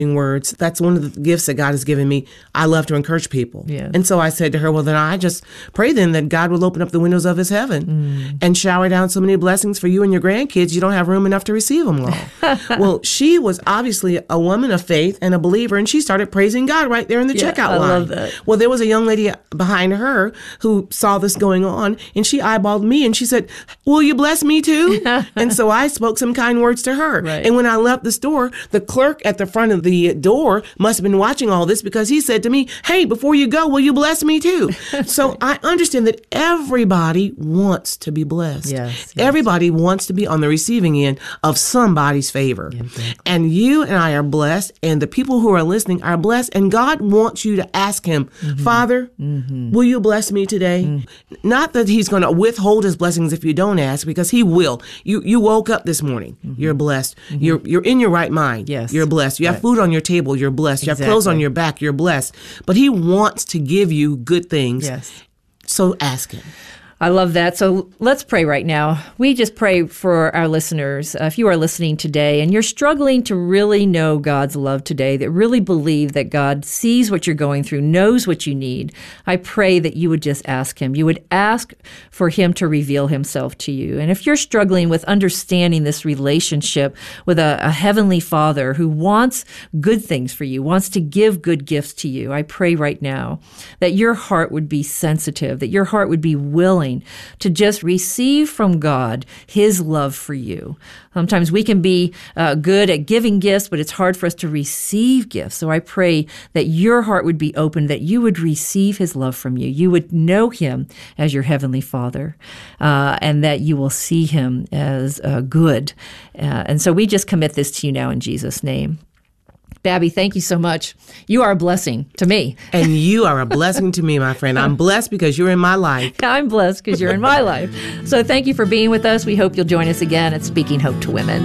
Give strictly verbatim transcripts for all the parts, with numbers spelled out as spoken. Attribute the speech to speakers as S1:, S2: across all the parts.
S1: words. That's one of the gifts that God has given me. I love to encourage people.
S2: Yeah.
S1: And so I said to her, well, then I just pray then that God will open up the windows of his heaven mm. and shower down so many blessings for you and your grandkids. You don't have room enough to receive them all. Well, she was obviously a woman of faith and a believer, and she started praising God right there in the
S2: yeah,
S1: checkout
S2: I
S1: line.
S2: love that.
S1: Well, there was a young lady behind her who saw this going on, and she eyeballed me and she said, will you bless me too? And so I spoke some kind words to her.
S2: Right.
S1: And when I left the store, the clerk at the front of the door must have been watching all this, because he said to me, hey, before you go, will you bless me too? So I understand that everybody wants to be blessed.
S2: Yes, yes.
S1: Everybody wants to be on the receiving end of somebody's favor.
S2: Yeah, exactly.
S1: And you and I are blessed, and the people who are listening are blessed, and God wants you to ask him, mm-hmm. Father, mm-hmm. will you bless me today? Mm-hmm. Not that he's going to withhold his blessings if you don't ask, because he will. You you woke up this morning, mm-hmm. you're blessed. Mm-hmm. You're you're in your right mind.
S2: Yes.
S1: You're blessed. You have
S2: right.
S1: food on your table, you're blessed. You
S2: exactly.
S1: have clothes on your back, you're blessed. But he wants to give you good things.
S2: Yes.
S1: So ask him.
S2: I love that. So let's pray right now. We just pray for our listeners. Uh, if you are listening today and you're struggling to really know God's love today, that really believe that God sees what you're going through, knows what you need, I pray that you would just ask him. You would ask for him to reveal himself to you. And if you're struggling with understanding this relationship with a, a heavenly Father who wants good things for you, wants to give good gifts to you, I pray right now that your heart would be sensitive, that your heart would be willing to just receive from God his love for you. Sometimes we can be uh, good at giving gifts, but it's hard for us to receive gifts. So I pray that your heart would be open, that you would receive his love from you. You would know him as your heavenly Father, uh, and that you will see him as uh, good. Uh, and so we just commit this to you now in Jesus' name. Babby, thank you so much. You are a blessing to me.
S1: And you are a blessing to me, my friend. I'm blessed because you're in my life.
S2: I'm blessed because you're in my life. So thank you for being with us. We hope you'll join us again at Speaking Hope to Women.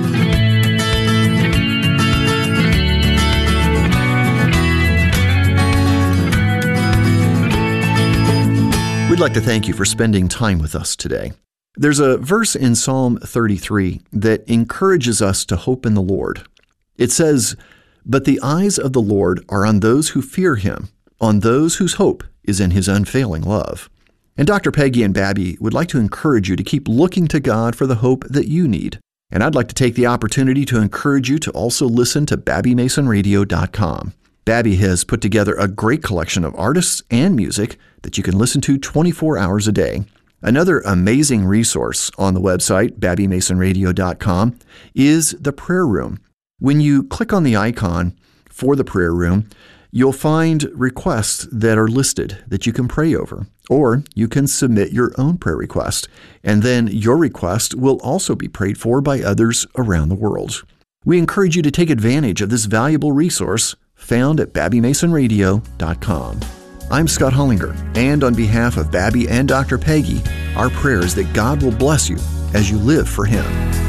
S3: We'd like to thank you for spending time with us today. There's a verse in Psalm thirty-three that encourages us to hope in the Lord. It says, "But the eyes of the Lord are on those who fear him, on those whose hope is in his unfailing love." And Doctor Peggy and Babby would like to encourage you to keep looking to God for the hope that you need. And I'd like to take the opportunity to encourage you to also listen to Babby Mason Radio dot com. Babby has put together a great collection of artists and music that you can listen to twenty-four hours a day. Another amazing resource on the website, Babby Mason Radio dot com, is the Prayer Room. When you click on the icon for the prayer room, you'll find requests that are listed that you can pray over, or you can submit your own prayer request, and then your request will also be prayed for by others around the world. We encourage you to take advantage of this valuable resource found at Babby Mason Radio dot com. I'm Scott Hollinger, and on behalf of Babby and Doctor Peggy, our prayer is that God will bless you as you live for him.